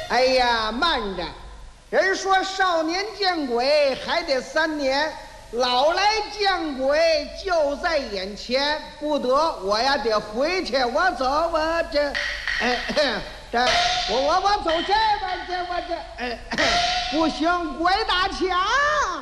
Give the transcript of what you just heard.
哎呀，慢着，人说少年见鬼还得3年，老来见鬼就在眼前，不得，我呀得回去，我走，我这，这我走这边去，我这，不行，鬼打墙。